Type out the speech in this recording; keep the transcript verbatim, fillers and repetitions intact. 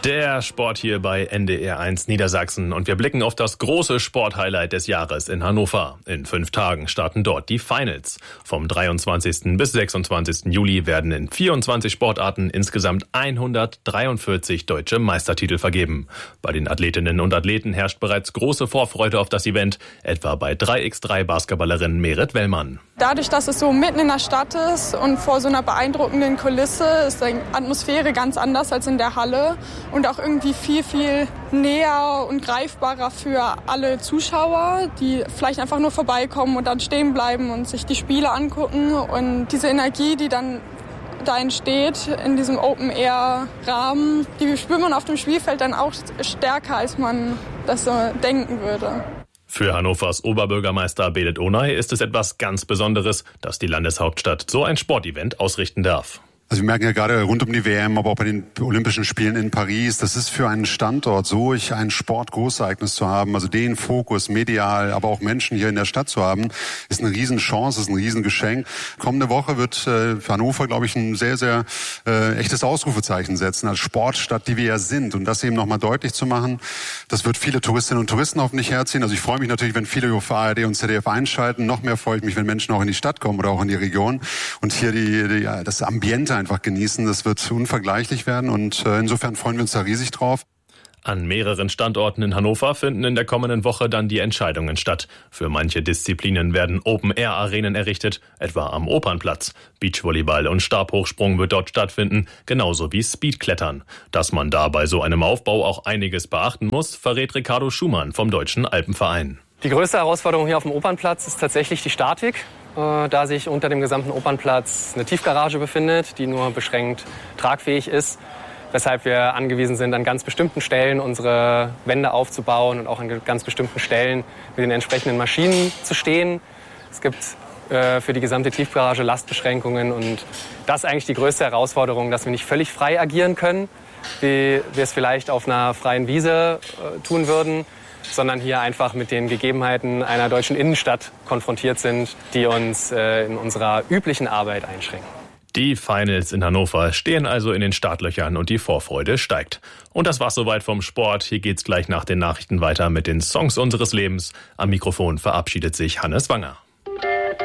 Der Sport hier bei N D R eins Niedersachsen und wir blicken auf das große Sporthighlight des Jahres in Hannover. In fünf Tagen starten dort die Finals. Vom dreiundzwanzigsten bis sechsundzwanzigsten Juli werden in vierundzwanzig Sportarten insgesamt hundertdreiundvierzig deutsche Meistertitel vergeben. Bei den Athletinnen und Athleten herrscht bereits große Vorfreude auf das Event, etwa bei drei gegen drei Basketballerin Merit Wellmann. Dadurch, dass es so mitten in der Stadt ist und vor so einer beeindruckenden Kulisse, ist die Atmosphäre ganz anders als in der Halle und auch irgendwie viel, viel näher und greifbarer für alle Zuschauer, die vielleicht einfach nur vorbeikommen und dann stehen bleiben und sich die Spiele angucken. Und diese Energie, die dann da entsteht in diesem Open-Air-Rahmen, die spürt man auf dem Spielfeld dann auch stärker, als man das so denken würde. Für Hannovers Oberbürgermeister Bedet Onay ist es etwas ganz Besonderes, dass die Landeshauptstadt so ein Sportevent ausrichten darf. Also wir merken ja gerade rund um die W M, aber auch bei den Olympischen Spielen in Paris, das ist für einen Standort solch ein Sportgroßereignis zu haben, also den Fokus medial, aber auch Menschen hier in der Stadt zu haben, ist eine Riesenchance, ist ein Riesengeschenk. Kommende Woche wird äh, für Hannover, glaube ich, ein sehr, sehr äh, echtes Ausrufezeichen setzen als Sportstadt, die wir ja sind. Und das eben nochmal deutlich zu machen, das wird viele Touristinnen und Touristen hoffentlich herziehen. Also ich freue mich natürlich, wenn viele auf A R D und Z D F einschalten. Noch mehr freue ich mich, wenn Menschen auch in die Stadt kommen oder auch in die Region und hier die, die ja, das Ambiente einfach genießen. Das wird unvergleichlich werden und äh, insofern freuen wir uns da riesig drauf. An mehreren Standorten in Hannover finden in der kommenden Woche dann die Entscheidungen statt. Für manche Disziplinen werden Open-Air-Arenen errichtet, etwa am Opernplatz. Beachvolleyball und Stabhochsprung wird dort stattfinden, genauso wie Speedklettern. Dass man da bei so einem Aufbau auch einiges beachten muss, verrät Ricardo Schumann vom Deutschen Alpenverein. Die größte Herausforderung hier auf dem Opernplatz ist tatsächlich die Statik, äh, da sich unter dem gesamten Opernplatz eine Tiefgarage befindet, die nur beschränkt tragfähig ist, weshalb wir angewiesen sind, an ganz bestimmten Stellen unsere Wände aufzubauen und auch an ganz bestimmten Stellen mit den entsprechenden Maschinen zu stehen. Es gibt äh, für die gesamte Tiefgarage Lastbeschränkungen und das ist eigentlich die größte Herausforderung, dass wir nicht völlig frei agieren können, wie wir es vielleicht auf einer freien Wiese äh, tun würden, sondern hier einfach mit den Gegebenheiten einer deutschen Innenstadt konfrontiert sind, die uns äh, in unserer üblichen Arbeit einschränken. Die Finals in Hannover stehen also in den Startlöchern und die Vorfreude steigt. Und das war's soweit vom Sport. Hier geht's gleich nach den Nachrichten weiter mit den Songs unseres Lebens. Am Mikrofon verabschiedet sich Hannes Wanger.